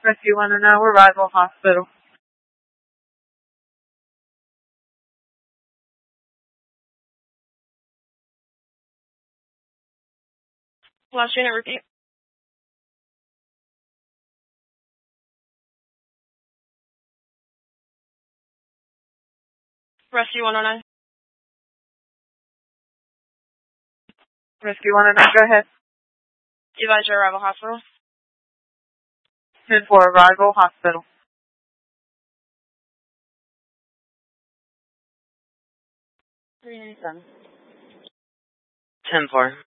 Rescue 109, Arrival Hospital. Last unit, repeat. Rescue 109. Rescue 109, go ahead. Advise your Arrival Hospital. 10-4, Arrival Hospital. 397. 10-4.